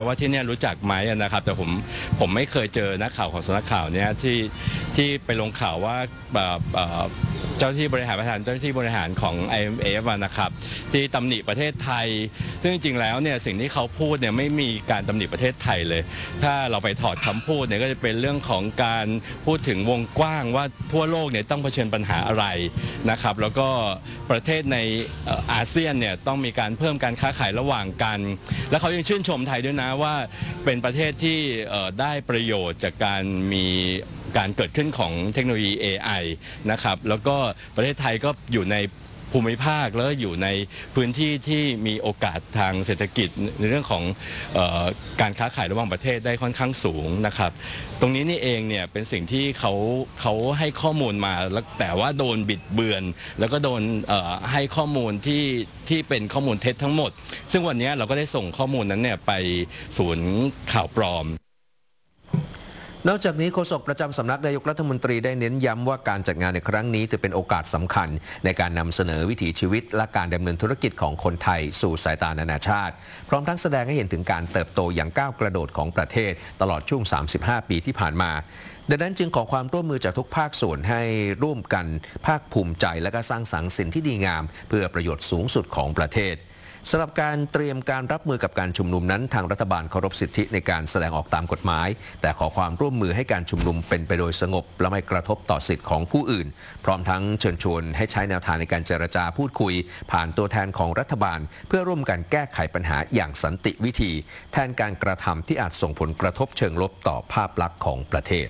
ว่าที่นี่รู้จักไหมนะครับแต่ผมไม่เคยเจอนักข่าวของสำนักข่าวเนี่ยที่ไปลงข่าวว่าเจ้าหน้าที่บริหารประธานเจ้าหน้าที่บริหารของ IMF นะครับที่ตำหนิประเทศไทยซึ่งจริงๆแล้วเนี่ยสิ่งที่เขาพูดเนี่ยไม่มีการตำหนิประเทศไทยเลยถ้าเราไปถอดคำพูดเนี่ยก็จะเป็นเรื่องของการพูดถึงวงกว้างว่าทั่วโลกเนี่ยต้องเผชิญปัญหาอะไรนะครับแล้วก็ประเทศในอาเซียนเนี่ยต้องมีการเพิ่มการค้าขายระหว่างกันและเขายังชื่นชมไทยด้วยนะว่าเป็นประเทศที่ได้ประโยชน์จากการมีการเกิดขึ้นของเทคโนโลยี AI นะครับแล้วก็ประเทศไทยก็อยู่ในภูมิภาคแล้วก็อยู่ในพื้นที่ที่มีโอกาสทางเศรษฐกิจในเรื่องของการค้าขายระหว่างประเทศได้ค่อนข้างสูงนะครับตรงนี้นี่เองเนี่ยเป็นสิ่งที่เขาให้ข้อมูลมาแล้วแต่ว่าโดนบิดเบือนแล้วก็โดนให้ข้อมูลที่เป็นข้อมูลเท็จทั้งหมดซึ่งวันนี้เราก็ได้ส่งข้อมูลนั้นเนี่ยไปศูนย์ข่าวปลอมนอกจากนี้โฆษกประจำสำนักนายกรัฐมนตรีได้เน้นย้ำว่าการจัดงานในครั้งนี้ถือเป็นโอกาสสำคัญในการนำเสนอวิถีชีวิตและการดำเนินธุรกิจของคนไทยสู่สายตานานาชาติพร้อมทั้งแสดงให้เห็นถึงการเติบโตอย่างก้าวกระโดดของประเทศตลอดช่วง 35 ปีที่ผ่านมาดังนั้นจึงขอความร่วมมือจากทุกภาคส่วนให้ร่วมกันภาคภูมิใจและก็สร้างสรรค์สิ่งที่ดีงามเพื่อประโยชน์สูงสุดของประเทศสำหรับการเตรียมการรับมือกับการชุมนุมนั้นทางรัฐบาลเคารพสิทธิในการแสดงออกตามกฎหมายแต่ขอความร่วมมือให้การชุมนุมเป็นไปโดยสงบและไม่กระทบต่อสิทธิของผู้อื่นพร้อมทั้งเชิญชวนให้ใช้แนวทางในการเจรจาพูดคุยผ่านตัวแทนของรัฐบาลเพื่อร่วมกันแก้ไขปัญหาอย่างสันติวิธีแทนการกระทำที่อาจส่งผลกระทบเชิงลบต่อภาพลักษณ์ของประเทศ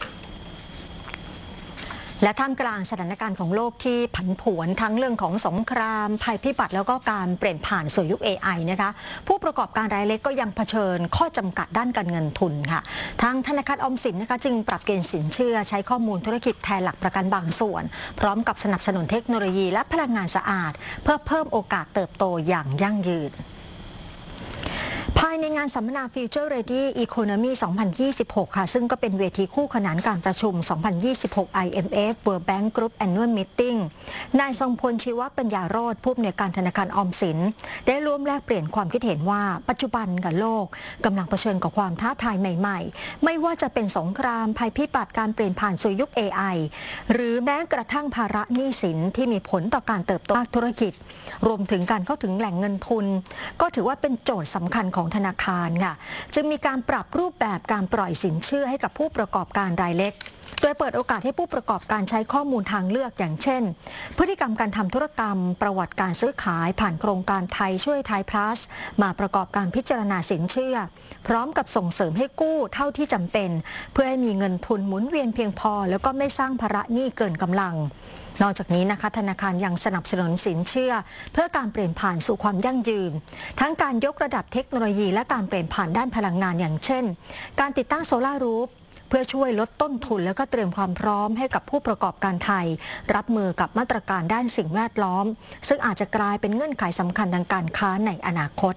และท่ามกลางสถานการณ์ของโลกที่ผันผวนทั้งเรื่องของสงครามภัยพิบัติแล้วก็การเปลี่ยนผ่านสู่ยุค AI นะคะผู้ประกอบการรายเล็กก็ยังเผชิญข้อจำกัดด้านการเงินทุนค่ะทางธนาคารออมสินนะคะจึงปรับเกณฑ์สินเชื่อใช้ข้อมูลธุรกิจแทนหลักประกันบางส่วนพร้อมกับสนับสนุนเทคโนโลยีและพลังงานสะอาดเพื่อเพิ่มโอกาสเติบโตอย่างยั่งยืนภายในงานสัมมนา Future Ready Economy 2026 ค่ะซึ่งก็เป็นเวทีคู่ขนานการประชุม 2026 IMF World Bank Group Annual Meeting นายทรงพลชีวปัญญาโรจน์ผู้อำนวยการธนาคารออมสินได้ร่วมแลกเปลี่ยนความคิดเห็นว่าปัจจุบันกับโลกกำลังเผชิญกับความท้าทายใหม่ๆไม่ว่าจะเป็นสงครามภัยพิบัติการเปลี่ยนผ่านสู่ยุค AI หรือแม้กระทั่งภาระหนี้สินที่มีผลต่อการเติบโตธุรกิจรวมถึงการเข้าถึงแหล่งเงินทุนก็ถือว่าเป็นโจทย์สำคัญของธนาคารค่ะจึงมีการปรับรูปแบบการปล่อยสินเชื่อให้กับผู้ประกอบการรายเล็กโดยเปิดโอกาสให้ผู้ประกอบการใช้ข้อมูลทางเลือกอย่างเช่นพฤติกรรมการทำธุรกรรมประวัติการซื้อขายผ่านโครงการไทยช่วยไทย plus มาประกอบการพิจารณาสินเชื่อพร้อมกับส่งเสริมให้กู้เท่าที่จำเป็นเพื่อให้มีเงินทุนหมุนเวียนเพียงพอแล้วก็ไม่สร้างภาระหนี้เกินกำลังนอกจากนี้นะคะธนาคารยังสนับสนุนสินเชื่อเพื่อการเปลี่ยนผ่านสู่ความยั่งยืนทั้งการยกระดับเทคโนโลยีและการเปลี่ยนผ่านด้านพลังงานอย่างเช่นการติดตั้งโซลาร์รูฟเพื่อช่วยลดต้นทุนแล้วก็เตรียมความพร้อมให้กับผู้ประกอบการไทยรับมือกับมาตรการด้านสิ่งแวดล้อมซึ่งอาจจะกลายเป็นเงื่อนไขสำคัญทางการค้าในอนาคต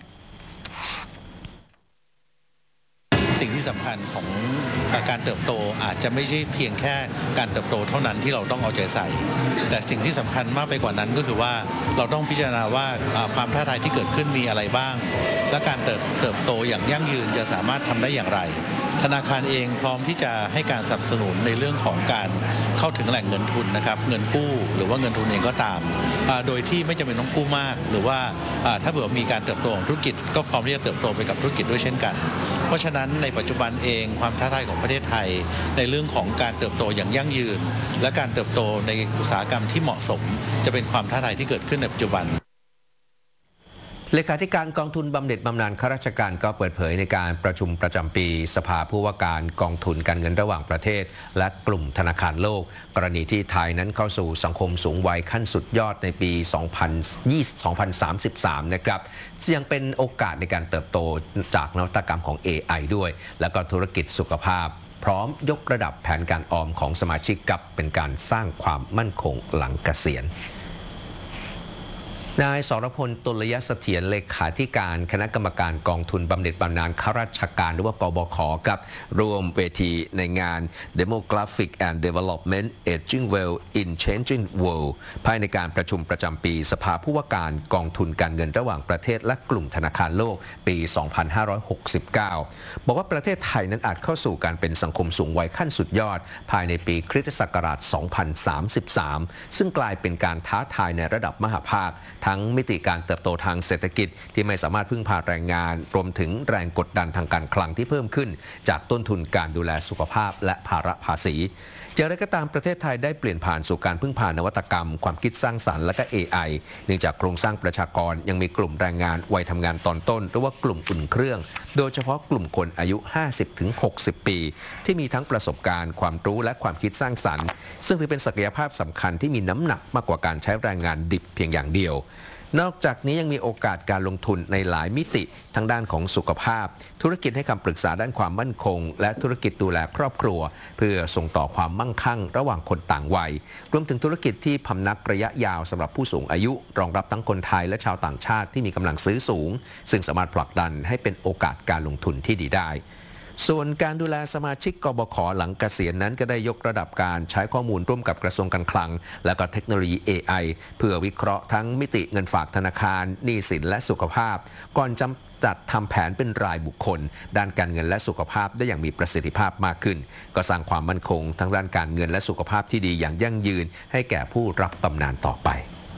สิ่งที่สำคัญของการเติบโตอาจจะไม่ใช่เพียงแค่การเติบโตเท่านั้นที่เราต้องเอาใจใส่แต่สิ่งที่สำคัญมากไปกว่านั้นก็คือว่าเราต้องพิจารณาว่าความท้าทายที่เกิดขึ้นมีอะไรบ้างและการเติบโตอย่างยั่งยืนจะสามารถทำได้อย่างไรธนาคารเองพร้อมที่จะให้การสนับสนุนในเรื่องของการเข้าถึงแหล่งเงินทุนนะครับเงินกู้หรือว่าเงินทุนเองก็ตามโดยที่ไม่จำเป็นต้องกู้มากหรือว่าถ้าเผื่อมีการเติบโตของธุรกิจก็พร้อมที่จะเติบโตไปกับธุรกิจด้วยเช่นกันเพราะฉะนั้นในปัจจุบันเองความท้าทายของประเทศไทยในเรื่องของการเติบโตอย่างยั่งยืนและการเติบโตในอุตสาหกรรมที่เหมาะสมจะเป็นความท้าทายที่เกิดขึ้นในปัจจุบันเลขาธิการกองทุนบำเหน็จบำนาญข้าราชการก็เปิดเผยในการประชุมประจำปีสภาผู้ว่าการกองทุนการเงินระหว่างประเทศและกลุ่มธนาคารโลกกรณีที่ไทยนั้นเข้าสู่สังคมสูงวัยขั้นสุดยอดในปี 2033 นะครับยังเป็นโอกาสในการเติบโตจากนวัตกรรมของ AI ด้วยและก็ธุรกิจสุขภาพพร้อมยกระดับแผนการออมของสมาชิกกับเป็นการสร้างความมั่นคงหลังเกษียณในนายสรพล ตุลยเสถียรเลขาธิการคณะกรรมการกองทุนบำเหน็จบำนาญข้าราชการหรือว่ากบข.กับร่วมเวทีในงาน Demographic and Development Aging Well in Changing World ภายในการประชุมประจำปีสภาผู้ว่าการกองทุนการเงินระหว่างประเทศและกลุ่มธนาคารโลกปี 2569 บอกว่าประเทศไทยนั้นอาจเข้าสู่การเป็นสังคมสูงวัยขั้นสุดยอดภายในปีคริสตศักราช 2033 ซึ่งกลายเป็นการท้าทายในระดับมหภาคทั้งมิติการเติบโตทางเศรษฐกิจที่ไม่สามารถพึ่งพาแรงงานรวมถึงแรงกดดันทางการคลังที่เพิ่มขึ้นจากต้นทุนการดูแลสุขภาพและภาระภาษีอย่างไรก็ตามประเทศไทยได้เปลี่ยนผ่านสู่การพึ่งพานวัตกรรมความคิดสร้างสรรค์และก็ AI เนื่องจากโครงสร้างประชากรยังมีกลุ่มแรงงานวัยทำงานตอนต้นหรือว่ากลุ่มอุ่นเครื่องโดยเฉพาะกลุ่มคนอายุ 50-60 ปีที่มีทั้งประสบการณ์ความรู้และความคิดสร้างสรรค์ซึ่งถือเป็นศักยภาพสำคัญที่มีน้ำหนักมากกว่าการใช้แรงงานดิบเพียงอย่างเดียวนอกจากนี้ยังมีโอกาสการลงทุนในหลายมิติทั้งด้านของสุขภาพธุรกิจให้คำปรึกษาด้านความมั่นคงและธุรกิจดูแลครอบครัวเพื่อส่งต่อความมั่งคั่งระหว่างคนต่างวัยรวมถึงธุรกิจที่พำนักระยะยาวสำหรับผู้สูงอายุรองรับทั้งคนไทยและชาวต่างชาติที่มีกำลังซื้อสูงซึ่งสามารถผลักดันให้เป็นโอกาสการลงทุนที่ดีได้ส่วนการดูแลสมาชิกกบข.หลังเกษียณนั้นก็ได้ยกระดับการใช้ข้อมูลร่วมกับกระทรวงการคลังและก็เทคโนโลยี AI เพื่อวิเคราะห์ทั้งมิติเงินฝากธนาคารหนี้สินและสุขภาพก่อนจัดทำแผนเป็นรายบุคคลด้านการเงินและสุขภาพได้อย่างมีประสิทธิภาพมากขึ้นก็สร้างความมั่นคงทั้งด้านการเงินและสุขภาพที่ดีอย่างยั่งยืนให้แก่ผู้รับบำนาญต่อไป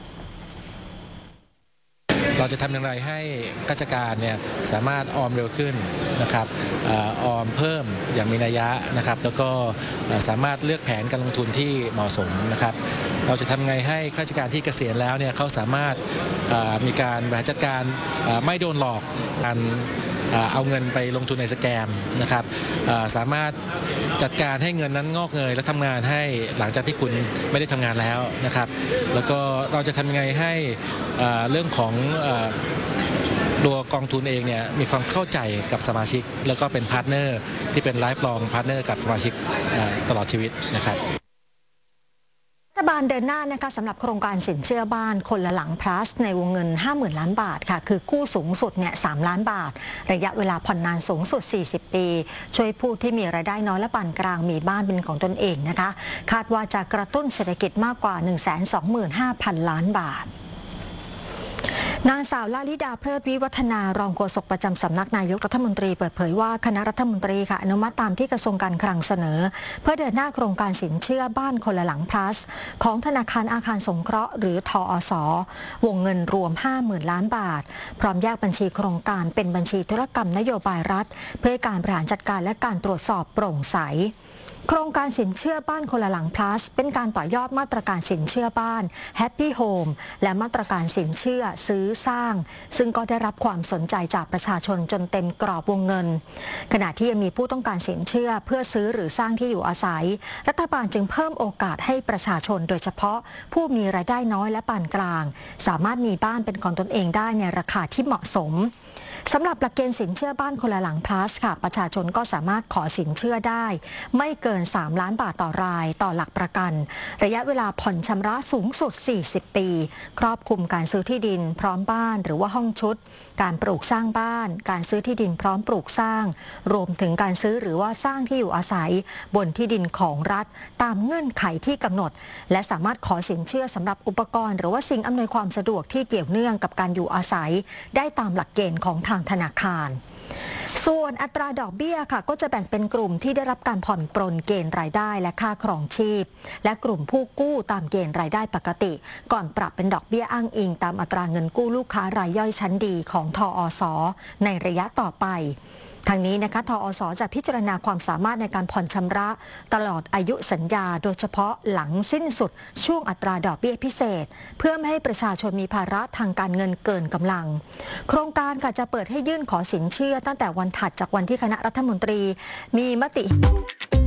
เราจะทำอย่างไรให้ข้าราชการเนี่ยสามารถออมเร็วขึ้นนะครับออมเพิ่มอย่างมีนัยยะนะครับแล้วก็สามารถเลือกแผนการลงทุนที่เหมาะสมนะครับเราจะทำไงให้ข้าราชการที่เกษียณแล้วเนี่ยเขาสามารถมีการบริหารจัดการไม่โดนหลอกการเอาเงินไปลงทุนในสแกมนะครับสามารถจัดการให้เงินนั้นงอกเงยและทำงานให้หลังจากที่คุณไม่ได้ทำงานแล้วนะครับแล้วก็เราจะทำยังไงให้เรื่องของตัวกองทุนเองเนี่ยมีความเข้าใจกับสมาชิกแล้วก็เป็นพาร์ทเนอร์ที่เป็นไลฟ์ลองพาร์ทเนอร์กับสมาชิกตลอดชีวิตนะครับรัฐบาลเดินหน้านะคะสำหรับโครงการสินเชื่อบ้านคนละหลัง plus ในวงเงิน 50,000 ล้านบาทค่ะคือกู้สูงสุดเนี่ย3 ล้านบาทระยะเวลาผ่อนนานสูงสุด40 ปีช่วยผู้ที่มีรายได้น้อยและปานกลางมีบ้านเป็นของตนเองนะคะคาดว่าจะกระตุ้นเศรษฐกิจมากกว่า 125,000 ล้านบาทนางสาวลลิดาเพลิดวิวัฒนารองโฆษกประจำสำนักนายกรัฐมนตรีเปิดเผยว่าคณะรัฐมนตรีค่ะอนุมัติตามที่กระทรวงการคลังเสนอเพื่อเดินหน้าโครงการสินเชื่อบ้านคนละหลัง plus ของธนาคารอาคารสงเคราะห์หรือทอส.วงเงินรวม 50,000 ล้านบาทพร้อมแยกบัญชีโครงการเป็นบัญชีธุรกรรมนโยบายรัฐเพื่อการบริหารจัดการและการตรวจสอบโปร่งใสโครงการสินเชื่อบ้านคนละหลัง plus เป็นการต่อยอดมาตรการสินเชื่อบ้าน Happy Home และมาตรการสินเชื่อซื้อสร้างซึ่งก็ได้รับความสนใจจากประชาชนจนเต็มกรอบวงเงินขณะที่ยังมีผู้ต้องการสินเชื่อเพื่อซื้อหรือสร้างที่อยู่อาศัยรัฐบาลจึงเพิ่มโอกาสให้ประชาชนโดยเฉพาะผู้มีรายได้น้อยและปานกลางสามารถมีบ้านเป็นของตนเองได้ในราคาที่เหมาะสมสำหรับหลักเกณฑ์สินเชื่อบ้านคนละหลัง plus ค่ะประชาชนก็สามารถขอสินเชื่อได้ไม่เกิน3 ล้านบาทต่อรายต่อหลักประกันระยะเวลาผ่อนชำระสูงสุด40 ปีครอบคลุมการซื้อที่ดินพร้อมบ้านหรือว่าห้องชุดการปลูกสร้างบ้านการซื้อที่ดินพร้อมปลูกสร้างรวมถึงการซื้อหรือว่าสร้างที่อยู่อาศัยบนที่ดินของรัฐตามเงื่อนไขที่กำหนดและสามารถขอสินเชื่อสำหรับอุปกรณ์หรือว่าสิ่งอำนวยความสะดวกที่เกี่ยวเนื่องกับการอยู่อาศัยได้ตามหลักเกณฑ์ของทางธนาคารส่วนอัตราดอกเบี้ยค่ะก็จะแบ่งเป็นกลุ่มที่ได้รับการผ่อนปรนเกณฑ์รายได้และค่าครองชีพและกลุ่มผู้กู้ตามเกณฑ์รายได้ปกติก่อนปรับเป็นดอกเบี้ยอ้างอิงตามอัตราเงินกู้ลูกค้ารายย่อยชั้นดีของทอส.ในระยะต่อไปทางนี้นะคะทอส.จะพิจารณาความสามารถในการผ่อนชำระตลอดอายุสัญญาโดยเฉพาะหลังสิ้นสุดช่วงอัตราดอกเบี้ยพิเศษเพื่อไม่ให้ประชาชนมีภาระทางการเงินเกินกำลังโครงการก็จะเปิดให้ยื่นขอสินเชื่อตั้งแต่วันถัดจากวันที่คณะรัฐมนตรีมีมติ